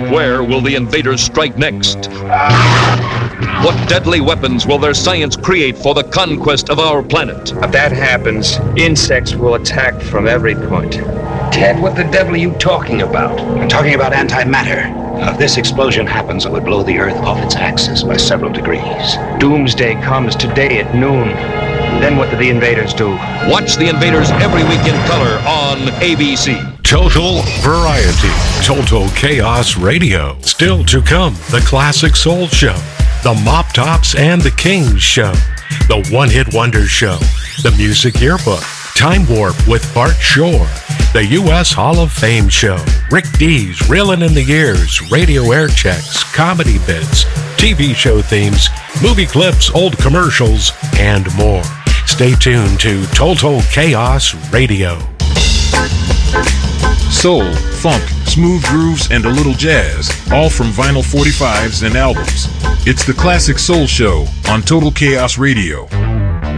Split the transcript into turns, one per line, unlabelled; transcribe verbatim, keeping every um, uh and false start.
Where will the invaders strike next? What deadly weapons will their science create for the conquest of our planet?
If that happens, insects will attack from every point.
Ted, what the devil are you talking about?
I'm talking about antimatter. Now, if this explosion happens, it would blow the Earth off its axis by several degrees.
Doomsday comes today at noon. Then what do the invaders do?
Watch the invaders every week in color on A B C.
Total variety. Total Chaos Radio. Still to come, the Classic Soul Show, the Mop Tops and the Kings Show, the One Hit Wonder Show, the Music Yearbook, Time Warp with Bart Shore, the U S Hall of Fame Show, Rick D's Reelin' in the Years, radio air checks, comedy bits, T V show themes, movie clips, old commercials, and more. Stay tuned to Total Chaos Radio.
Soul, funk, smooth grooves, and a little jazz, all from vinyl forty-fives and albums. It's the Classic Soul Show on Total Chaos Radio.